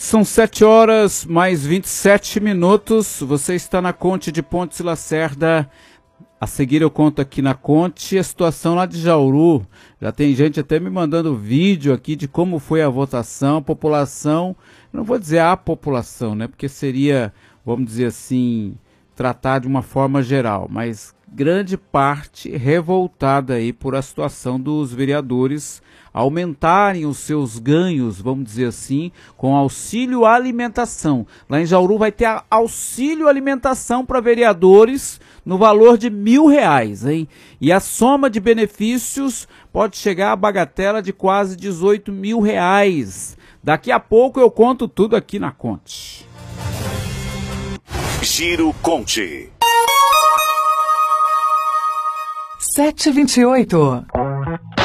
São 7 horas mais 27 minutos. Você está na Conte de Pontes e Lacerda. A seguir eu conto aqui na Conte a situação lá de Jauru. Já tem gente até me mandando vídeo aqui de como foi a votação. A população, não vou dizer a população, né? Porque seria, vamos dizer assim, tratar de uma forma geral, mas grande parte revoltada aí por a situação dos vereadores aumentarem os seus ganhos, vamos dizer assim, com auxílio alimentação. Lá em Jauru vai ter auxílio alimentação para vereadores no valor de R$1.000, hein? E a soma de benefícios pode chegar à bagatela de quase R$18.000. Daqui a pouco eu conto tudo aqui na Conte. Giro Conte. 7h28.